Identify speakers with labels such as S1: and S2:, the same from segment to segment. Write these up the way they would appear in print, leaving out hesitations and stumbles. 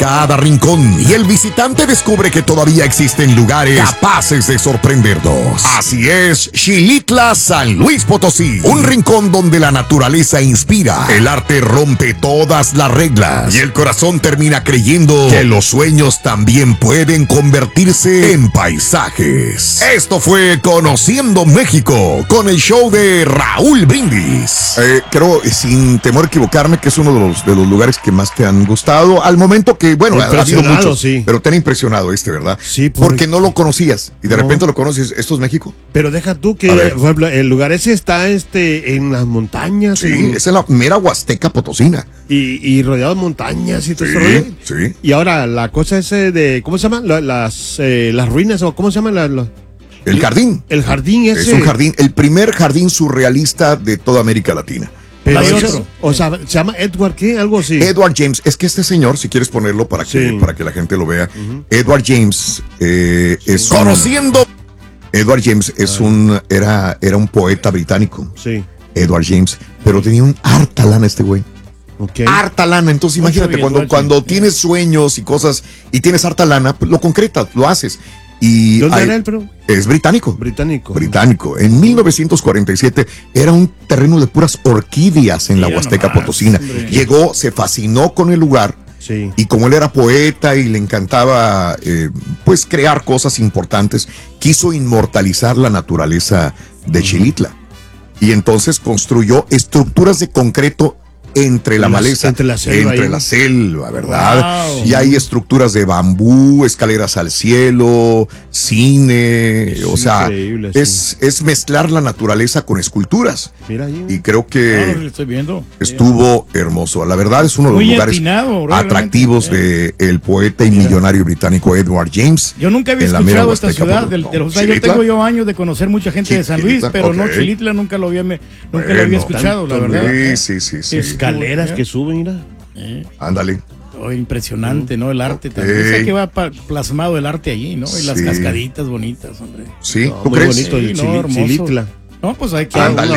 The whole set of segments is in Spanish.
S1: cada rincón y el visitante descubre que todavía existen lugares capaces de sorprendernos. Así es, Xilitla, San Luis Potosí, un rincón donde la naturaleza inspira, el arte rompe todas las reglas y el corazón termina creyendo que los sueños también pueden convertirse en paisajes. Esto fue Conociendo México con el show de Raúl Brindis. Creo, sin temor a equivocarme, que es uno de los lugares que más te han gustado. Al momento que, bueno, ha habido muchos, sí, pero te han impresionado ¿verdad?
S2: Sí,
S1: porque no lo conocías y de repente lo conoces. ¿Esto es México?
S2: Pero deja tú que, por ejemplo, el lugar ese está en las montañas.
S1: Sí, es en la mera Huasteca Potosina.
S2: Y rodeado de montañas y todo eso.
S1: Sí.
S2: Y ahora, la cosa ese de, ¿cómo se llama? Las ruinas, o ¿cómo se llama?
S1: El jardín.
S2: El jardín ese.
S1: Es un jardín, el primer jardín surrealista de toda América Latina.
S2: Pero o sea, ¿se llama Edward qué? Algo así.
S1: Edward James. Es que este señor, si quieres ponerlo para que la gente lo vea, Edward James es Conociendo. Edward James era un poeta británico. Sí. Edward James. Pero tenía un harta lana este güey. Okay. Harta lana. Entonces imagínate, cuando tienes sueños y cosas y tienes harta lana, pues lo concretas, lo haces. Y
S2: ¿dónde era él, pero?
S1: Es británico.
S2: Británico.
S1: En 1947 era un terreno de puras orquídeas en la Huasteca Potosina. Llegó, se fascinó con el lugar. Sí. Y como él era poeta y le encantaba pues crear cosas importantes, quiso inmortalizar la naturaleza de Xilitla. Y entonces construyó estructuras de concreto entre la maleza, entre la selva, ¿verdad? Wow. Y hay estructuras de bambú, escaleras al cielo, cine, o sea, es mezclar la naturaleza con esculturas. Mira ahí. Y creo que estuvo hermoso. La verdad es uno de los lugares atractivos del poeta y millonario británico Edward James.
S3: Yo nunca había escuchado esta ciudad. Yo tengo años de conocer mucha gente de San Luis, pero no, Xilitla nunca lo había escuchado, la verdad.
S1: Sí.
S2: Escaleras que suben, mira.
S1: Ándale.
S3: Impresionante, ¿no? El arte también. Sé que va plasmado el arte allí, ¿no? Y las cascaditas bonitas, hombre.
S1: Sí,
S3: ¿tú crees? Bonito el Xilitla. No, pues hay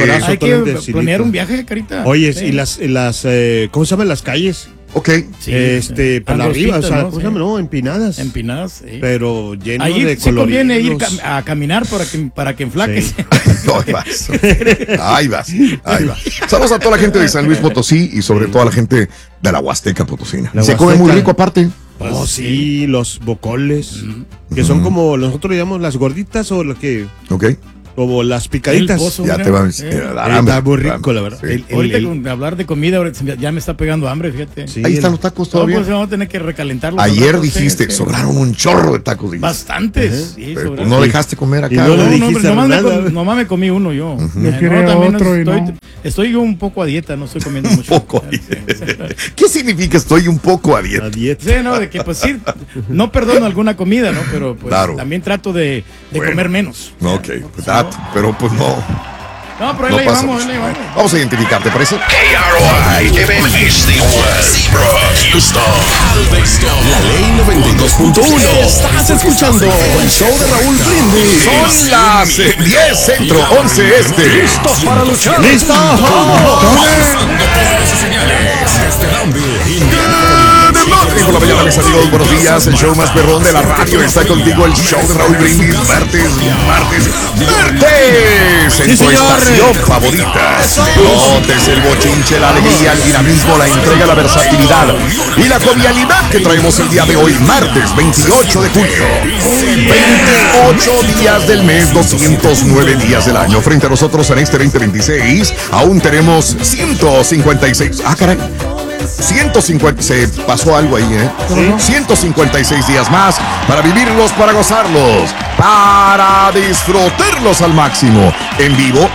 S3: que planear un viaje, Carita.
S2: Oye, y las ¿cómo se llaman las calles?
S1: Ok.
S3: Sí,
S2: para arriba, o sea, ¿cómo se llama? No, empinadas.
S3: Empinadas, sí.
S2: Pero lleno de coloridos.
S3: Ahí conviene ir a caminar para que enflaques.
S1: Sí. Ahí vas. Saludos a toda la gente de San Luis Potosí y sobre todo a la gente de la Huasteca Potosina. Se come muy rico aparte.
S2: Oh, sí, los bocoles, que son como nosotros le llamamos las gorditas o lo que...
S1: Ok.
S2: Como las picaditas.
S1: Ya te va a dar hambre.
S2: Está muy rico, la verdad.
S3: Sí. Ahorita con hablar de comida, ya me está pegando hambre, fíjate.
S1: Sí, ahí están los tacos todavía.
S3: Pues vamos a tener que recalentarlos.
S1: Ayer dijiste, sobraron un chorro de tacos.
S3: Bastantes. Sí,
S1: pues no dejaste comer acá.
S3: Nomás me comí uno yo. Estoy un poco a dieta, no estoy comiendo mucho.
S1: Un poco a dieta. ¿Qué significa estoy un poco a dieta?
S3: Sí, no, de que pues sí, no perdono alguna comida, ¿no? Pero pues también trato de comer menos.
S1: Ok, pues pero pues no.
S3: No, pero ahí le vamos.
S1: Vamos a identificar, ¿te parece?
S4: KROI, Zebra, Houston, Galveston, La Ley 92.1.
S1: Estás escuchando el show de Raúl Brindis. Son las 10 centro, 11 este.
S4: ¿Listos para luchar?
S2: ¡Listo!
S4: Pasando todas las señales desde
S1: por la mañana, mis amigos, buenos días. El show más perrón de la radio está contigo. El show de Raúl Brindis. Martes. En tu estación favorita. Notes el bochinche, la alegría, el dinamismo, la entrega, la versatilidad y la jovialidad que traemos el día de hoy, martes 28 de junio. 28 días del mes, 209 días del año. Frente a nosotros en este 2026, aún tenemos 156. Ah, caray. 150, se pasó algo ahí, ¿Sí? 156 días más para vivirlos, para gozarlos, para disfrutarlos al máximo. En vivo.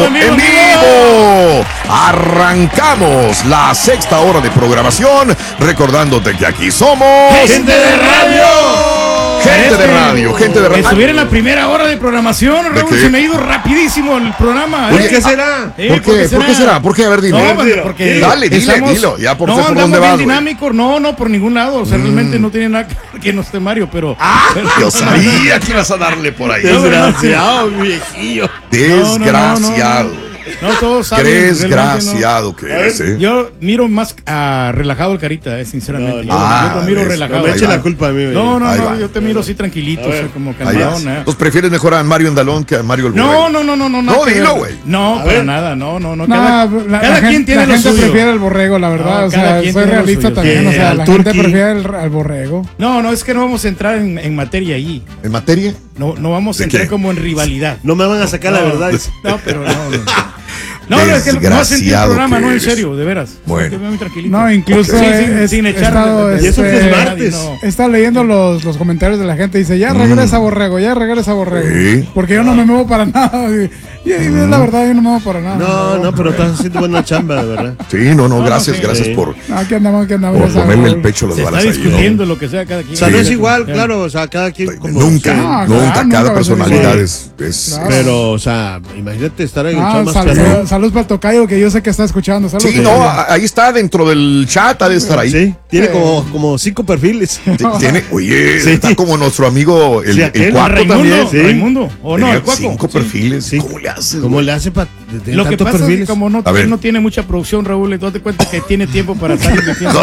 S1: Arrancamos la sexta hora de programación, recordándote que aquí somos
S3: gente de radio.
S1: Gente de radio.
S3: Estuviera en la primera hora de programación, Raúl, se me ha ido rapidísimo el programa.
S2: ¿Por qué será?
S1: ¿Por qué será? ¿Por qué? A ver, dilo.
S3: No, porque
S1: dilo. Ya por dónde vas.
S3: Dinámico, no, por ningún lado. O sea, realmente no tiene nada que no esté Mario, pero.
S1: Yo sabía que ibas a darle por ahí.
S2: Desgraciado, viejillo.
S1: Desgraciado.
S3: No, todos saben.
S1: Desgraciado que eres, ¿eh?
S3: Yo miro más relajado el Carita, sinceramente.
S2: No,
S3: yo te miro relajado.
S2: No me eche la culpa a mí.
S3: No, yo te miro así tranquilito, o sea, como calmadón.
S1: Entonces prefieres mejor a Mario Andalón que a Mario el Borrego.
S3: No,
S1: dilo, güey.
S3: No, para nada, no.
S5: Cada quien tiene lo suyo. La gente prefiere el Borrego, la verdad. O sea, soy realista también. O sea, la gente prefiere al Borrego.
S3: No, es que no vamos a entrar en materia ahí.
S1: ¿En materia?
S3: No vamos a entrar como en rivalidad.
S2: No me van a sacar la verdad.
S3: No, pero no, es que no sentí el programa, no, en serio, de veras.
S1: Bueno.
S5: No, incluso
S3: sin echar.
S2: Y eso que es martes.
S5: He estado leyendo los comentarios de la gente. Dice, ya regresa Borrego.
S1: Sí.
S5: Porque yo no me muevo para nada. Y la verdad, yo no me muevo para nada.
S2: No, pero estás haciendo buena chamba, de verdad.
S1: Sí, gracias por
S5: aquí andamos.
S1: Por ponerle el pecho a las balas.
S3: Está discutiendo lo que sea cada quien.
S2: O sea, no es igual, claro, o sea, cada quien como...
S1: Nunca, cada personalidad es...
S2: Pero, o sea, imagínate estar en el chamba.
S5: Saludos para el tocayo, que yo sé que está escuchando.
S1: Sí, ahí está dentro del chat, ha de estar ahí.
S2: Sí, tiene como 5 perfiles.
S1: Está como nuestro amigo el Cuaco también.
S3: Raimundo, o no, el Cuaco.
S1: 5 perfiles,
S2: ¿Cómo le hace para
S3: lo que pasa es que como no tiene mucha producción, Raúl, entonces te cuenta que tiene tiempo para estar metiendo.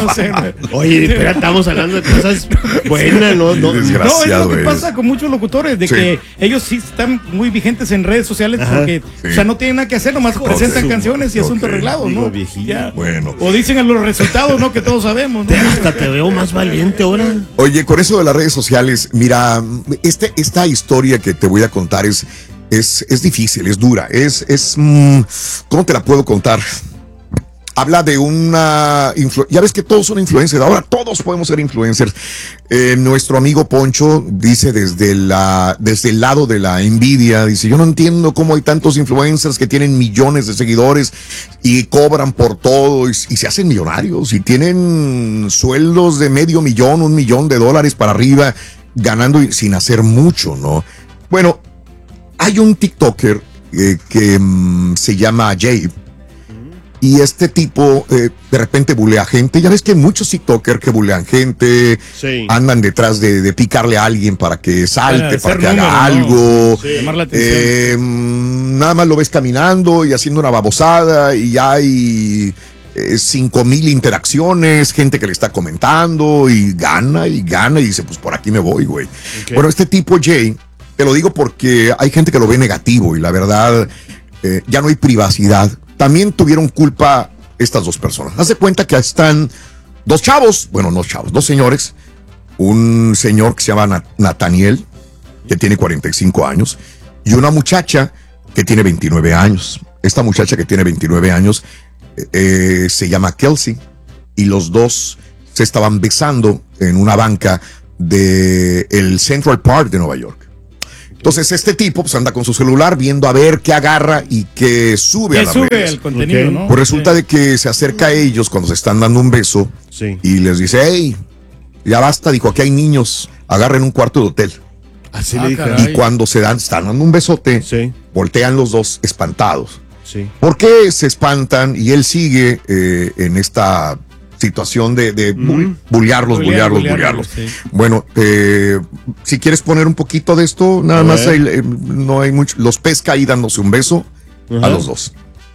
S2: Oye, pero estamos hablando de cosas buenas, no.
S1: Desgraciado.
S3: No, es lo que pasa con muchos locutores, de que ellos sí están muy vigentes en redes sociales porque, o sea, no tienen nada que hacer, nomás presentan canciones y asuntos arreglados, ¿no?
S1: Bueno.
S3: O dicen los resultados, ¿no? Que todos sabemos, ¿no?
S2: Hasta te veo más valiente ahora.
S1: Oye, con eso de las redes sociales, mira, esta historia que te voy a contar es difícil, es dura, ¿cómo te la puedo contar? Habla de ya ves que todos son influencers, ahora todos podemos ser influencers. Nuestro amigo Poncho dice desde el lado de la envidia, dice, yo no entiendo cómo hay tantos influencers que tienen millones de seguidores y cobran por todo y se hacen millonarios y tienen sueldos de $500,000, $1 millón para arriba, ganando sin hacer mucho, ¿no? Bueno, hay un TikToker que se llama Jay. Y este tipo de repente bulea gente. Ya ves que hay muchos TikTokers que bulean gente, andan detrás de picarle a alguien para que salte, para que haga algo.
S3: Llamar la atención.
S1: Nada más lo ves caminando y haciendo una babosada y ya hay 5,000 interacciones, gente que le está comentando y gana y dice, pues por aquí me voy, güey. Okay. Bueno, este tipo Jay, te lo digo porque hay gente que lo ve negativo y la verdad ya no hay privacidad. También tuvieron culpa estas dos personas. Haz de cuenta que están dos señores. Un señor que se llama Nathaniel, que tiene 45 años, y una muchacha que tiene 29 años. Esta muchacha que tiene 29 años se llama Kelsey, y los dos se estaban besando en una banca del Central Park de Nueva York. Entonces este tipo pues anda con su celular viendo a ver qué agarra y qué sube a las redes.
S3: El contenido, ¿no?
S1: Pues resulta de que se acerca a ellos cuando se están dando un beso y les dice, hey, ya basta, dijo, aquí hay niños, agarren un cuarto de hotel.
S2: Así le dije.
S1: Y cuando están dando un besote, voltean los dos espantados. ¿Por qué se espantan? Y él sigue en esta situación de bullearlos. Bueno, si quieres poner un poquito de esto, nada más no hay mucho. Los pesca ahí dándose un beso a los dos.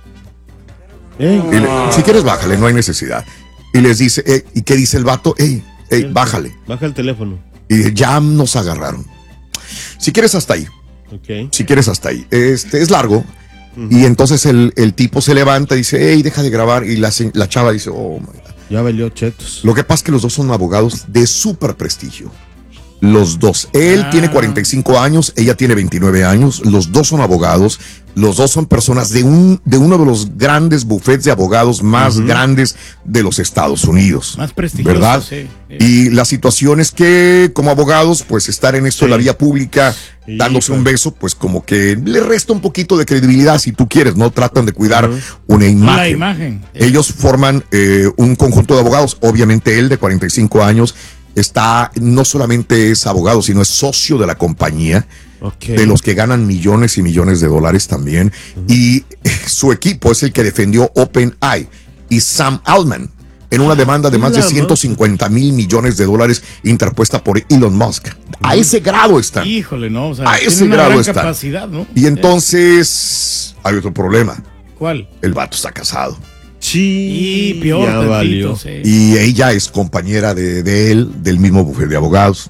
S1: Si quieres, bájale, no hay necesidad. Y les dice, ¿y qué dice el vato? Bájale.
S2: Baja el teléfono.
S1: Y ya nos agarraron. Si quieres, hasta ahí. Si quieres, hasta ahí. Es largo. Y entonces el tipo se levanta y dice, deja de grabar. Y la chava dice, oh my God.
S2: Ya valió chetos.
S1: Lo que pasa es que los dos son abogados de súper prestigio. Los dos. Él tiene 45 años, ella tiene 29 años. Los dos son abogados. Los dos son personas de uno de los grandes bufetes de abogados más grandes de los Estados Unidos.
S3: Más prestigiosos,
S1: ¿verdad?
S3: Sí.
S1: Y la situación es que, como abogados, pues estar en esto de la vía pública, dándose un beso, pues como que le resta un poquito de credibilidad, si tú quieres, ¿no? Tratan de cuidar una imagen.
S3: La imagen.
S1: Ellos forman un conjunto de abogados. Obviamente él, de 45 años, no solamente es abogado, sino es socio de la compañía, de los que ganan millones y millones de dólares también. Y su equipo es el que defendió OpenAI y Sam Altman. en una demanda de más de 150 mil millones de dólares interpuesta por Elon Musk. A ese grado está.
S3: Híjole, no, o sea,
S1: a ese grado está.
S3: Capacidad, ¿no?
S1: Y entonces hay otro problema.
S3: ¿Cuál?
S1: El vato está casado.
S2: Sí,
S3: y peor tantito, sí.
S1: Y ella es compañera de él, del mismo bufete de abogados.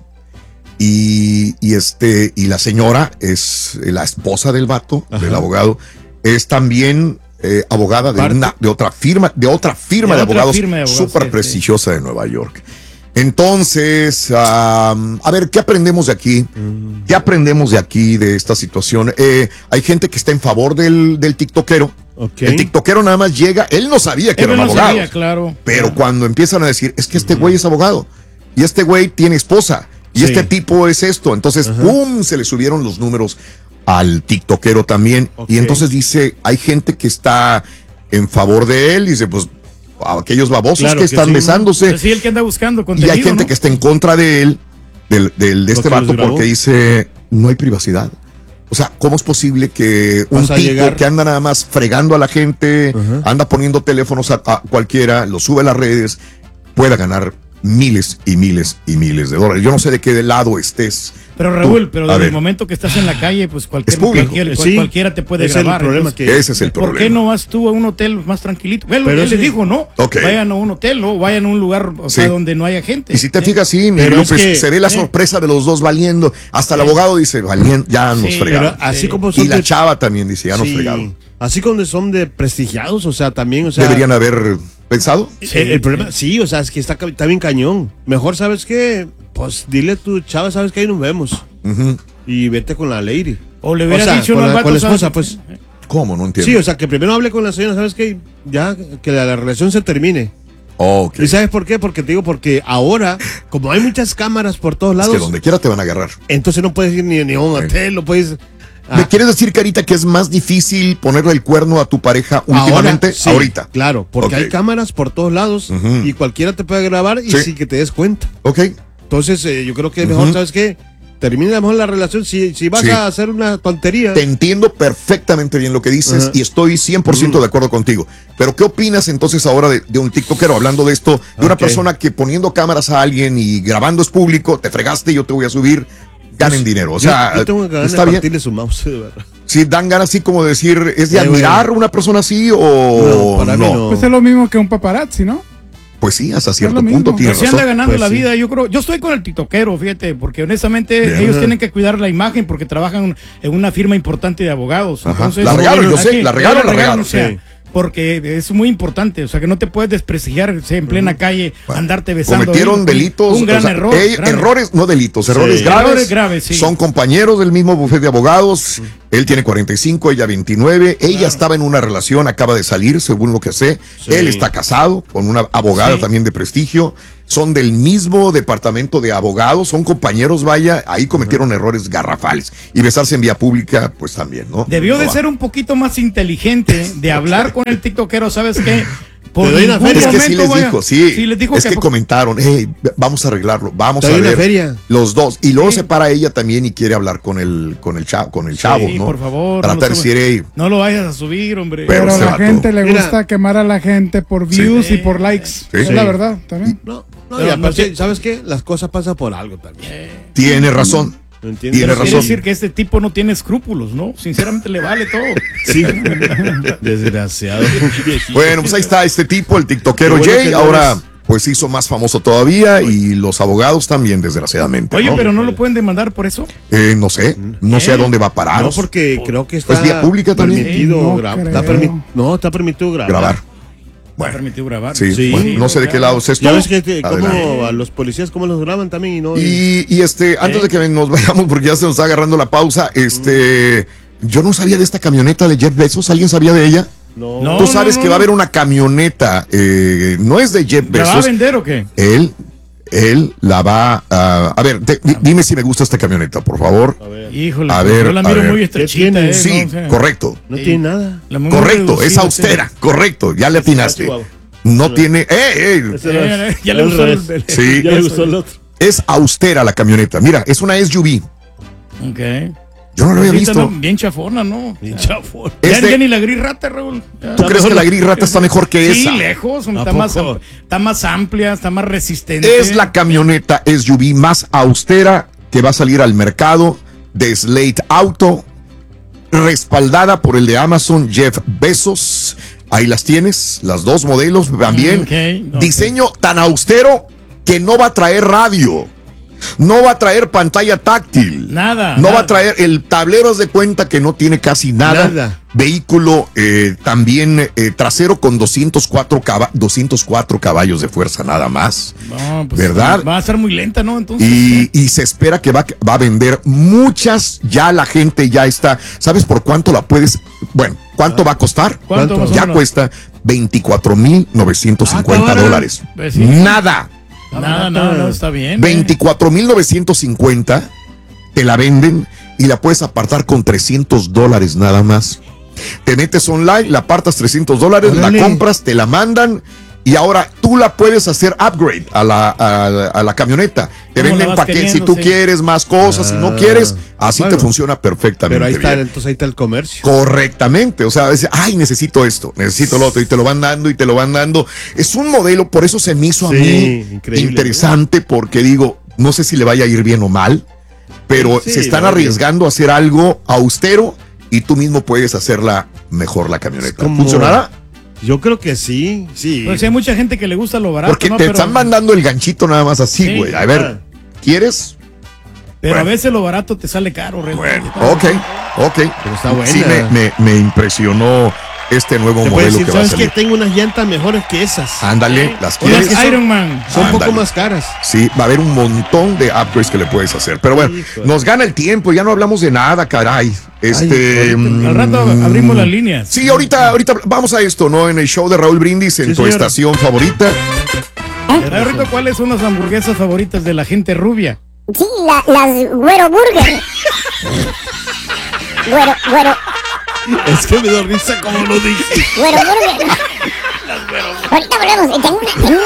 S1: Y la señora es la esposa del vato, del abogado, es también abogada de otra firma de abogados súper prestigiosa de Nueva York. Entonces, a ver, ¿qué aprendemos de aquí? ¿Qué aprendemos de aquí, de esta situación? Hay gente que está en favor del tiktokero.
S2: Okay.
S1: El tiktokero nada más llega, él no sabía que era un abogado. Sabía,
S3: claro.
S1: Pero cuando empiezan a decir, es que este güey es abogado, y este güey tiene esposa, y este tipo es esto, entonces, ¡pum!, se le subieron los números al tiktokero también. Y entonces dice, hay gente que está en favor de él, y dice, pues, aquellos babosos que están besándose.
S3: Pues sí, el que anda buscando contenido,
S1: y hay gente que está en contra de él, de este vato, porque dice, no hay privacidad. O sea, ¿cómo es posible que un tipo que anda nada más fregando a la gente, anda poniendo teléfonos a cualquiera, lo sube a las redes, pueda ganar miles y miles y miles de dólares? Yo no sé de qué lado estés.
S3: Pero Raúl, desde el momento que estás en la calle, pues cualquiera te puede grabar.
S1: Ese es el problema.
S3: ¿Por qué no vas tú a un hotel más tranquilito? Bueno, él les dijo, ¿no? Vayan a un hotel, ¿no? Vayan a un lugar donde no haya gente.
S1: Y si te fijas, sí, López, se ve la sorpresa de los dos valiendo. Hasta el abogado dice, valiendo, ya nos fregaron.
S2: Así como son
S1: y la chava también dice, ya nos fregaron.
S2: Así como son de prestigiados, o sea, también, o sea.
S1: Deberían haber pensado.
S2: El problema, o sea, es que está bien cañón. Mejor, ¿sabes qué? Pues dile a tu chava, ¿sabes qué? Ahí nos vemos. Y vete con la lady.
S3: O le hubiera dicho
S2: con la esposa, pues.
S1: ¿Cómo? No entiendo.
S2: Sí, o sea, que primero hable con la señora, ¿sabes qué? Ya, que la relación se termine.
S1: Okay.
S2: ¿Y sabes por qué? Porque ahora, como hay muchas cámaras por todos lados.
S1: Es que donde quiera te van a agarrar.
S2: Entonces no puedes ir ni a un hotel, no puedes.
S1: ¿Me quieres decir, Carita, que es más difícil ponerle el cuerno a tu pareja últimamente?
S2: Sí, ahorita. Claro, porque hay cámaras por todos lados y cualquiera te puede grabar y sin que te des cuenta.
S1: Ok.
S2: Entonces, yo creo que mejor, ¿sabes qué? Termina mejor la relación si vas a hacer una tontería.
S1: Te entiendo perfectamente bien lo que dices y estoy 100% de acuerdo contigo. Pero ¿qué opinas entonces ahora de un tiktokero, hablando de esto, de una persona que poniendo cámaras a alguien y grabando es público, te fregaste, yo te voy a subir, ganen dinero? O sea,
S2: yo tengo ganas de partirle su mouse, de verdad.
S1: Sí, dan ganas así como decir, ¿es de admirar una persona así o
S2: para mí no?
S5: Pues es lo mismo que un paparazzi, ¿no?
S1: Pues sí, hasta cierto punto tiene razón.
S3: Se anda ganando la vida, yo creo. Yo estoy con el tiktokero, fíjate, porque honestamente ellos tienen que cuidar la imagen porque trabajan en una firma importante de abogados. Entonces,
S1: la regaron, yo sé, la regaron.
S3: O sea, porque es muy importante, o sea, que no te puedes desprestigiar en plena calle, andarte besando.
S1: Cometieron delitos,
S3: un gran error.
S1: Errores, no delitos, errores graves.
S3: Errores graves, sí.
S1: Son compañeros del mismo bufete de abogados. Él tiene 45, ella 29. Ella estaba en una relación, acaba de salir, según lo que sé. Él está casado con una abogada también de prestigio. Son del mismo departamento de abogados, son compañeros, vaya, ahí cometieron errores garrafales. Y besarse en vía pública, pues también, ¿no?
S3: Debió de ser un poquito más inteligente de hablar con el tiktokero, ¿sabes qué?
S1: Por es que sí les dijo, sí les dijo es que comentaron, hey, vamos a arreglarlo, vamos a ver
S2: feria.
S1: Los dos. Y luego se para ella también y quiere hablar con el chavo, ¿no?
S3: Por favor.
S1: No
S3: lo vayas a subir, hombre.
S5: Pero a la gente le gusta quemar a la gente por views y por likes. Es la verdad, también.
S2: Y aparte, ¿sabes qué? Las cosas pasan por algo también.
S1: Tiene razón.
S3: Tiene razón. Quiere decir que este tipo no tiene escrúpulos, ¿no? Sinceramente le vale todo.
S2: Sí. Desgraciado.
S1: Bueno, pues ahí está este tipo, el tiktokero Jay. Ahora pues hizo más famoso todavía y los abogados también, desgraciadamente.
S3: Oye, pero ¿no lo pueden demandar por eso?
S1: No sé a dónde va a parar.
S2: No, porque creo que está
S1: vía pública también.
S2: Está permitido grabar.
S3: Bueno, permitió grabar.
S1: Sí, bueno, no sé de qué lado es esto.
S2: Ya ves que como a los policías cómo los graban también
S1: y antes de que nos vayamos porque ya se nos está agarrando la pausa, yo no sabía de esta camioneta de Jeff Bezos. ¿Alguien sabía de ella?
S2: No.
S1: Tú sabes que va a haber una camioneta, no es de Jeff Bezos.
S3: ¿La va a vender o qué?
S1: Él la va a ver, dime si me gusta esta camioneta, por favor.
S3: Híjole,
S1: a ver,
S3: yo la miro muy estrechita.
S1: Sí, correcto.
S2: No tiene nada.
S1: Correcto, es austera, correcto, ya le atinaste. No tiene,
S3: ya le gustó el
S1: sí,
S2: ya le gustó el otro.
S1: Es austera la camioneta. Mira, es una SUV.
S3: Okay.
S1: Yo no lo había visto.
S3: Bien chafona, ¿no?
S2: Bien chafona.
S3: Ya ni la gris rata, Raúl.
S1: ¿Tú crees que la gris rata está mejor que esa?
S3: Sí, lejos. Está más amplia, está más resistente.
S1: Es la camioneta SUV más austera que va a salir al mercado de Slate Auto, respaldada por el de Amazon, Jeff Bezos. Ahí las tienes, las dos modelos también. Diseño tan austero que no va a traer radio. No va a traer pantalla táctil.
S3: Nada.
S1: No va a traer el tablero, haz de cuenta que no tiene casi nada. Vehículo también trasero con 204 caballos de fuerza nada más.
S3: No, pues
S1: ¿verdad?
S3: Va a ser muy lenta, ¿no? Entonces.
S1: Y se espera que va a vender muchas. Ya la gente ya está. ¿Sabes por cuánto la puedes? Bueno, ¿cuánto va a costar?
S3: ¿Cuánto?
S1: Ya cuesta $24,950.
S3: Pues sí.
S1: Nada,
S3: está bien.
S1: 24,950 te la venden y la puedes apartar con $300 nada más. Te metes online, la apartas $300, la compras, te la mandan y ahora tú la puedes hacer upgrade a la camioneta. Te venden paquetes si tú quieres más cosas, si no quieres, así te funciona perfectamente.
S2: Pero ahí está,
S1: bien.
S2: entonces ahí está el comercio.
S1: Correctamente, o sea, a veces, necesito esto, necesito lo otro, y te lo van dando y te lo van dando. Es un modelo, por eso se me hizo a mí interesante, porque digo, no sé si le vaya a ir bien o mal, pero se están arriesgando a hacer algo austero y tú mismo puedes hacerla mejor la camioneta. ¿Funcionará?
S2: Yo creo que sí.
S3: Pues hay mucha gente que le gusta lo barato.
S1: Porque te están mandando el ganchito nada más así, güey. A ver, ¿quieres?
S3: Pero a veces lo barato te sale caro, Rey.
S1: Bueno, ok.
S2: Pero está buena.
S1: Sí, me impresionó este nuevo modelo que va a salir.
S2: ¿Sabes que tengo unas llantas mejores que esas?
S1: Ándale, las quieres.
S3: Iron Man.
S2: Son un poco más caras.
S1: Sí, va a haber un montón de upgrades que le puedes hacer. Pero bueno, nos gana el tiempo, ya no hablamos de nada, caray.
S3: Al rato abrimos las líneas.
S1: Sí, ahorita vamos a esto, ¿no? En el show de Raúl Brindis, en tu estación favorita.
S3: Ahorita, ¿cuáles son las hamburguesas favoritas de la gente rubia?
S6: Sí, las Güero Burger. Güero.
S2: Es que me da risa como lo dije.
S6: Güero Burger. Ahorita volvemos. Tengo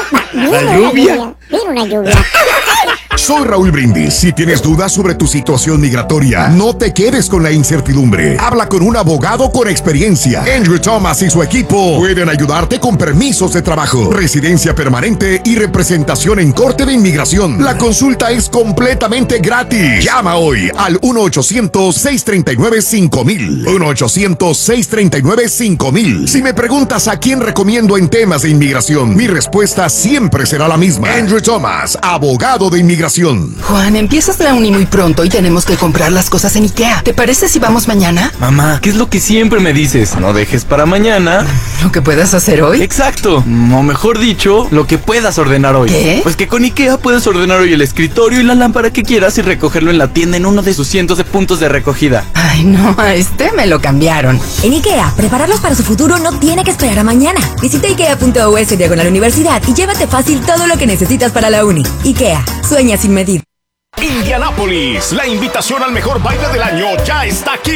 S6: una lluvia.
S1: Soy Raúl Brindis. Si tienes dudas sobre tu situación migratoria, no te quedes con la incertidumbre. Habla con un abogado con experiencia. Andrew Thomas y su equipo pueden ayudarte con permisos de trabajo, residencia permanente y representación en corte de inmigración. La consulta es completamente gratis. Llama hoy al 1-800-639-5000. 1-800-639-5000. Si me preguntas a quién recomiendo en temas de inmigración, mi respuesta siempre será la misma. Andrew Thomas, abogado de inmigración.
S7: Juan, empiezas la uni muy pronto y tenemos que comprar las cosas en IKEA. ¿Te parece si vamos mañana?
S8: Mamá, ¿qué es lo que siempre me dices? No dejes para mañana
S7: lo que puedas hacer hoy.
S8: Exacto, o mejor dicho, lo que puedas ordenar hoy.
S7: ¿Qué?
S8: Pues que con IKEA puedes ordenar hoy el escritorio y la lámpara que quieras y recogerlo en la tienda en uno de sus cientos de puntos de recogida.
S7: Ay, no, a este me lo cambiaron.
S9: En IKEA, prepararlos para su futuro no tiene que esperar a mañana. Visita IKEA.us/universidad y llévate fácil todo lo que necesitas para la uni. IKEA, sueña sin medir.
S4: Indianápolis, la invitación al mejor baile del año ya está aquí.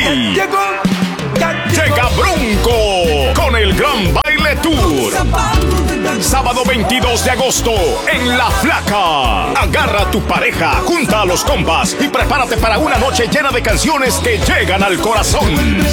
S4: Llega Bronco con el Gran Baile Tour. Sábado 22 de agosto en La Flaca. Agarra a tu pareja, junta a los compas y prepárate para una noche llena de canciones que llegan al corazón.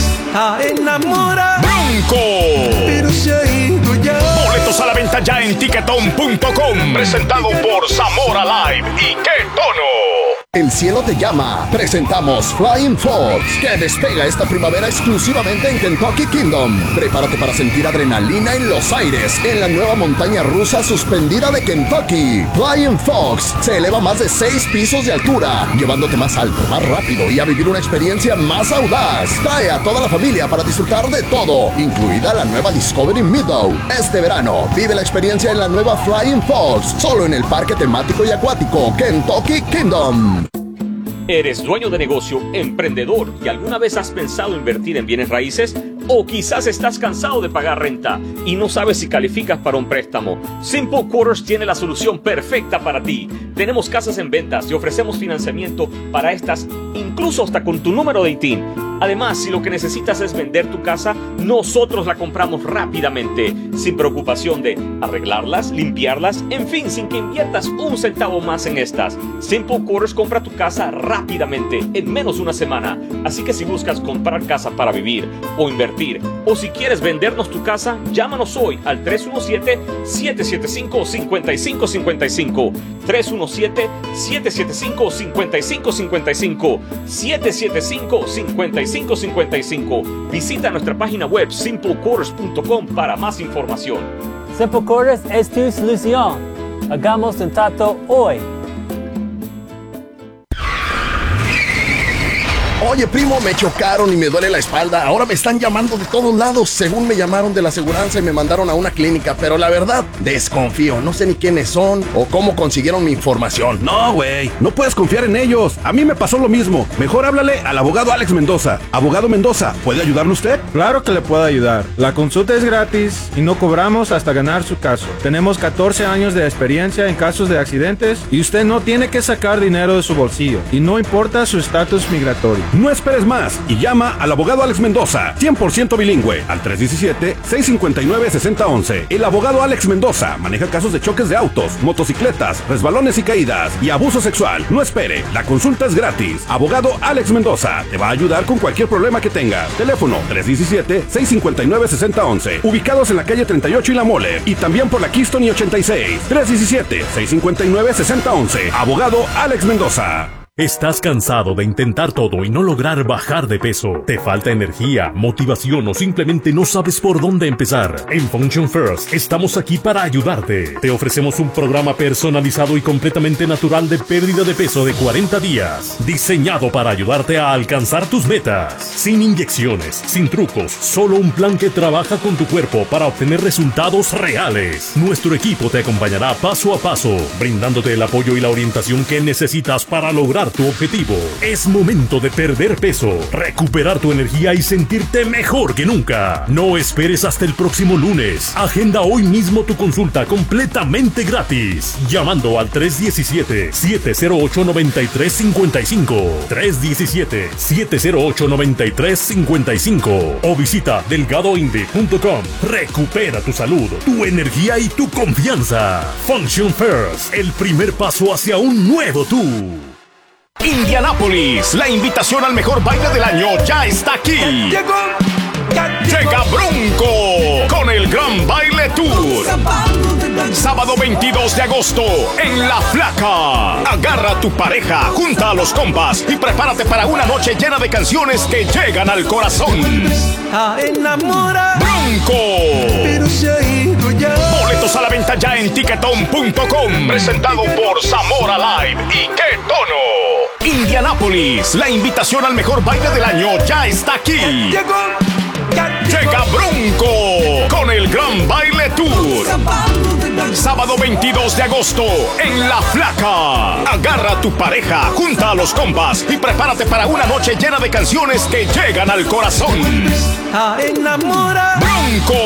S4: Bronco. Boletos a la venta ya en Tiquetón.com. Presentado por Zamora Live y Qué Tono.
S10: El cielo te llama. Presentamos Flying Fox, que despega esta primavera exclusivamente en Kentucky Kingdom. Prepárate para sentir adrenalina en los aires en la nueva montaña rusa suspendida de Kentucky. Flying Fox se eleva más de 6 pisos de altura, llevándote más alto, más rápido y a vivir una experiencia más audaz. Trae a toda la familia para disfrutar de todo, incluida la nueva Discovery Meadow. Este verano, vive la experiencia en la nueva Flying Fox, solo en el parque temático y acuático Kentucky Kingdom.
S11: ¿Eres dueño de negocio, emprendedor y alguna vez has pensado invertir en bienes raíces? ¿O quizás estás cansado de pagar renta y no sabes si calificas para un préstamo? Simple Quarters tiene la solución perfecta para ti. Tenemos casas en ventas y ofrecemos financiamiento para estas, incluso hasta con tu número de ITIN. Además, si lo que necesitas es vender tu casa, nosotros la compramos rápidamente, sin preocupación de arreglarlas, limpiarlas, en fin, sin que inviertas un centavo más en estas. Simple Quarters compra tu casa rápidamente, en menos de una semana. Así que si buscas comprar casa para vivir o invertir, o si quieres vendernos tu casa, llámanos hoy al 317-775-5555. 317-775-5555. 775-5555. Visita nuestra página web simplequarters.com para más información.
S12: Simple Quarters es tu solución. Hagamos un trato hoy.
S10: Oye, primo, me chocaron y me duele la espalda. Ahora me están llamando de todos lados. Según me llamaron de la aseguranza y me mandaron a una clínica. Pero la verdad, desconfío. No sé ni quiénes son o cómo consiguieron mi información.
S13: No, güey. No puedes confiar en ellos. A mí me pasó lo mismo. Mejor háblale al abogado Alex Mendoza. Abogado Mendoza, ¿puede ayudarle usted?
S14: Claro que le puedo ayudar. La consulta es gratis y no cobramos hasta ganar su caso. Tenemos 14 años de experiencia en casos de accidentes y usted no tiene que sacar dinero de su bolsillo. Y no importa su estatus migratorio.
S13: No esperes más y llama al abogado Alex Mendoza, 100% bilingüe, al 317-659-6011. El abogado Alex Mendoza maneja casos de choques de autos, motocicletas, resbalones y caídas y abuso sexual. No espere, la consulta es gratis. Abogado Alex Mendoza te va a ayudar con cualquier problema que tengas. Teléfono 317-659-6011. Ubicados en la calle 38 y La Mole y también por la Keystone y 86. 317-659-6011. Abogado Alex Mendoza.
S15: ¿Estás cansado de intentar todo y no lograr bajar de peso? ¿Te falta energía, motivación o simplemente no sabes por dónde empezar? En Function First estamos aquí para ayudarte. Te ofrecemos un programa personalizado y completamente natural de pérdida de peso de 40 días, diseñado para ayudarte a alcanzar tus metas. Sin inyecciones, sin trucos, solo un plan que trabaja con tu cuerpo para obtener resultados reales. Nuestro equipo te acompañará paso a paso, brindándote el apoyo y la orientación que necesitas para lograr tu objetivo. Es momento de perder peso, recuperar tu energía y sentirte mejor que nunca. No esperes hasta el próximo lunes. Agenda hoy mismo tu consulta completamente gratis, llamando al 317-708-9355, 317-708-9355 o visita delgadoinde.com. Recupera tu salud, tu energía y tu confianza. Function First, el primer paso hacia un nuevo tú.
S4: Indianápolis, la invitación al mejor baile del año ya está aquí. Llega Bronco con el Gran Baile Tour. Sábado 22 de agosto en La Flaca. Agarra a tu pareja, junta a los compas y prepárate para una noche llena de canciones que llegan al corazón. Bronco. Boletos a la venta ya en Ticketon.com. Presentado por Zamora Live y Qué Tono. Indianápolis, la invitación al mejor baile del año ya está aquí. Llega Bronco con el Gran Baile Tour. Sábado 22 de agosto en La Flaca. Agarra a tu pareja, junta a los compas y prepárate para una noche llena de canciones que llegan al corazón. Bronco.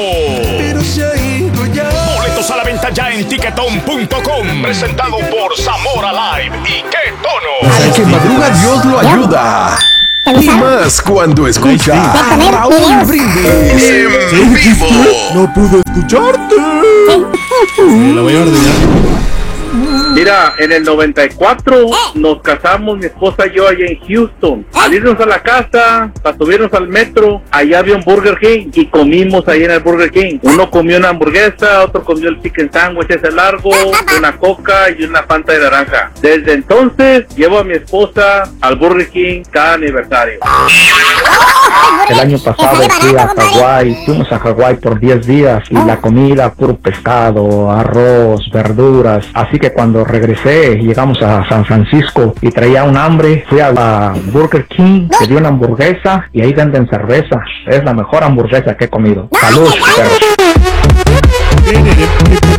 S4: Boletos a la venta ya en Ticketon.com. Presentado por Zamora Live y Qué Tono.
S10: Al que madruga Dios lo ayuda. Y más cuando escucha Raúl Brindis en vivo.
S1: No pude escucharte.
S2: Lo voy a ordenar.
S16: Mira, en el 94 nos casamos, mi esposa y yo, allá en Houston. Al irnos a la casa, para subirnos al metro, allá había un Burger King y comimos ahí en el Burger King. Uno comió una hamburguesa, otro comió el chicken sandwich ese largo, una coca y una Fanta de naranja. Desde entonces llevo a mi esposa al Burger King cada aniversario.
S17: El año pasado fui a Hawái, fuimos a Hawái por 10 días y la comida, puro pescado, arroz, verduras. Así que cuando regresé, llegamos a San Francisco y traía un hambre, fui a Burger King, pedí una hamburguesa y ahí venden cerveza. Es la mejor hamburguesa que he comido. ¡Salud!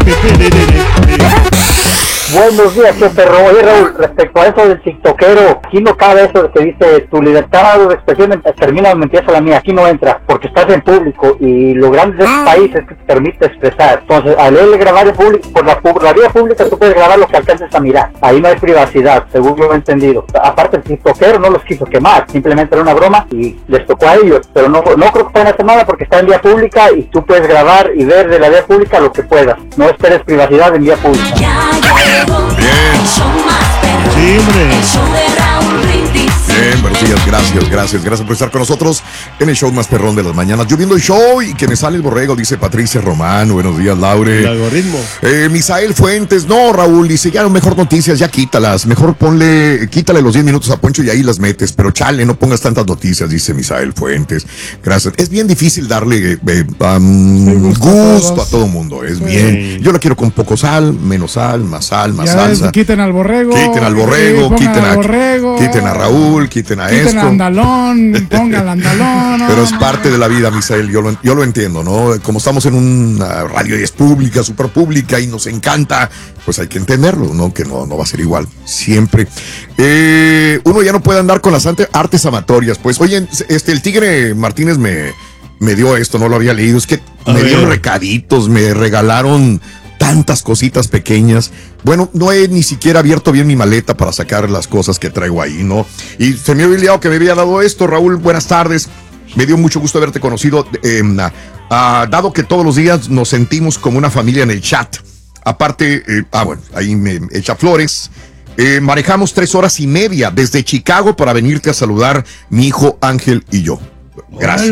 S18: Buenos días, perro. Oye, Raúl, respecto a eso del tiktokero,
S17: aquí no cabe eso de que dice tu libertad de expresión termina donde empieza la mía. Aquí no entra, porque estás en público y lo grande de este país es que te permite expresar. Entonces, al él grabar en público, por la vía pública tú puedes grabar lo que alcances a mirar. Ahí no hay privacidad, según yo he entendido. Aparte, el tiktokero no los quiso quemar, simplemente era una broma y les tocó a ellos. Pero no creo que puedan hacer nada porque está en vía pública y tú puedes grabar y ver de la vía pública lo que puedas. No esperes privacidad en vía pública.
S1: Bien.
S2: Sí, hombre.
S1: Bien, buenos días, gracias por estar con nosotros en el show más perrón de las mañanas. Yo viendo el show y que me sale el borrego, dice Patricia Román. Buenos días, Laure.
S2: El algoritmo.
S1: Misael Fuentes, no, Raúl, dice, ya mejor noticias, ya quítalas, mejor quítale los 10 minutos a Poncho y ahí las metes, pero chale, no pongas tantas noticias, dice Misael Fuentes. Gracias. Es bien difícil darle gusto a todo mundo, es bien. Yo la quiero con poco sal, menos sal, más salsa.
S5: Quiten al borrego.
S1: Quiten a Raúl, quiten a esto.
S5: Andalón, pongan andalón.
S1: Pero es parte de la vida, Misael, yo lo entiendo, ¿no? Como estamos en una radio y es pública, súper pública y nos encanta, pues hay que entenderlo, ¿no? Que no va a ser igual, siempre. Uno ya no puede andar con las artes amatorias, pues. Oye, el Tigre Martínez me dio esto, no lo había leído, es que me dieron recaditos, me regalaron tantas cositas pequeñas. Bueno, no he ni siquiera abierto bien mi maleta para sacar las cosas que traigo ahí, ¿no? Y se me había olvidado que me había dado esto. Raúl, buenas tardes. Me dio mucho gusto haberte conocido. Dado que todos los días nos sentimos como una familia en el chat. Aparte, bueno, ahí me echa flores. Manejamos 3 horas y media desde Chicago para venirte a saludar mi hijo Ángel y yo. Gracias.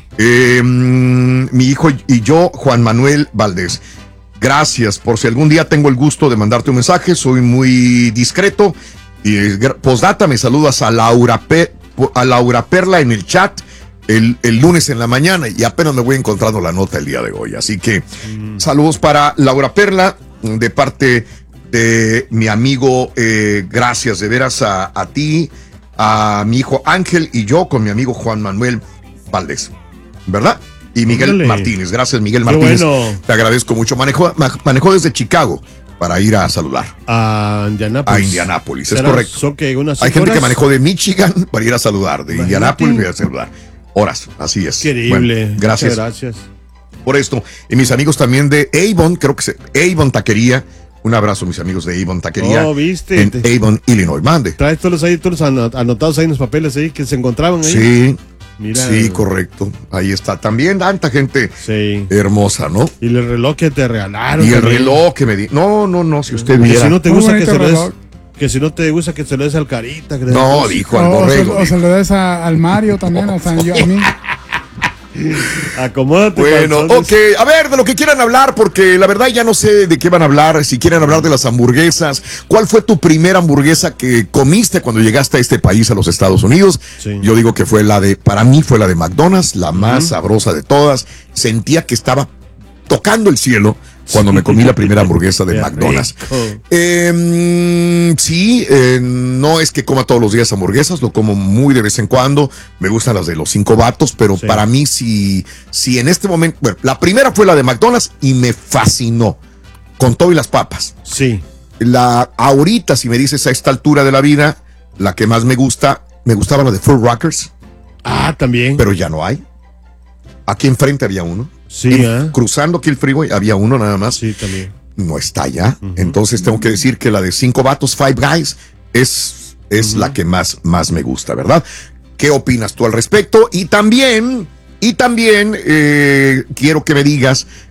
S1: Mi hijo y yo, Juan Manuel Valdés. Gracias, por si algún día tengo el gusto de mandarte un mensaje, soy muy discreto. Y postdata, me saludas a Laura Perla en el chat el lunes en la mañana y apenas me voy encontrando la nota el día de hoy. Así que saludos para Laura Perla de parte de mi amigo, gracias de veras a ti, a mi hijo Ángel y yo con mi amigo Juan Manuel Valdés, ¿verdad? Y Miguel Martínez, gracias Miguel Martínez, bueno. Te agradezco mucho. Manejó desde Chicago para ir a saludar
S2: a
S1: Indianápolis, es correcto. Hay gente que manejó de Michigan para ir a saludar, de Indianápolis para ir a saludar. Horas, así es.
S2: Increíble.
S1: Bueno, gracias por esto. Y mis amigos también de Avon, creo que Avon Taquería. Un abrazo, mis amigos de Avon Taquería.
S2: ¿viste?
S1: En Avon, Illinois. Mande.
S2: Traes todos anotados ahí en los papeles ahí que se encontraban ahí.
S1: Sí. Mira. Sí, correcto. Ahí está. También tanta gente hermosa, ¿no?
S2: Y el reloj que te regalaron.
S1: Y el reloj que me di. No, si usted viera.
S2: Si no te gusta que se lo des. Que si no te gusta que se lo des al Carita.
S1: No, dijo al borrego.
S5: O se lo des al Mario también, a mí.
S2: Acomódate.
S1: Bueno, ok, a ver, de lo que quieran hablar, porque la verdad ya no sé de qué van a hablar. Si quieren hablar de las hamburguesas, ¿cuál fue tu primera hamburguesa que comiste cuando llegaste a este país, a los Estados Unidos? Sí. Yo digo que para mí fue la de McDonald's, la más sabrosa de todas. Sentía que estaba tocando el cielo cuando me comí la primera hamburguesa de McDonald's. No es que coma todos los días hamburguesas, lo como muy de vez en cuando. Me gustan las de los 5 vatos, pero para mí si en este momento, bueno, la primera fue la de McDonald's y me fascinó, con todo y las papas.
S2: Sí.
S1: Ahorita, si me dices a esta altura de la vida, la que más me gustaba la de Food Rockers.
S2: También.
S1: Pero ya no hay. Aquí enfrente había uno.
S2: Sí,
S1: cruzando aquí el freeway había uno nada más.
S2: Sí, también.
S1: No está ya. Entonces tengo que decir que la de 5 vatos, Five Guys, es la que más me gusta, ¿verdad? ¿Qué opinas tú al respecto? Y también quiero que me digas